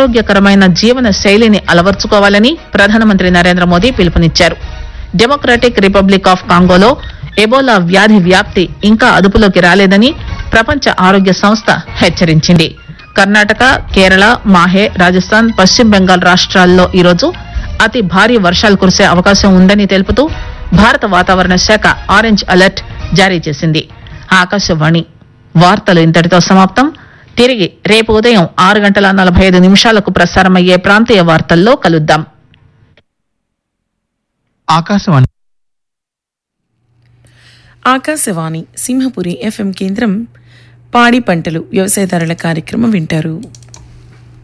ఆరోగ్యకరమైన జీవన శైలిని అలవర్చుకోవాలని ప్రధానమంత్రి నరేంద్ర మోదీ పిలుపునిచ్చారు. డెమోక్రటిక్ రిపబ్లిక్ ఆఫ్ కాంగోలో ఎబోలా వ్యాధి వ్యాప్తి ఇంకా అదుపులోకి రాలేదని ప్రపంచ ఆరోగ్య సంస్థ హెచ్చరించింది. కర్ణాటక, కేరళ, మాహే, రాజస్థాన్, పశ్చిమ బెంగాల్ రాష్ట్రాల్లో ఈరోజు అతి భారీ వర్షాలు కురిసే అవకాశం ఉందని తెలుపుతూ భారత వాతావరణ శాఖ ఆరెంజ్ అలర్ట్ జారీ చేసింది. ఆకాశవాణి వార్తలు ఇంతటితో సమాప్తం. తిరిగి రేపు ఉదయం 6:45 ప్రసారమయ్యే ప్రాంతీయ వార్తల్లో కలుద్దాం. ఆకాశవాణి సింహపురి FM కేంద్రం. పాడి పంటలు వ్యవసాయదారుల కార్యక్రమం వింటారు.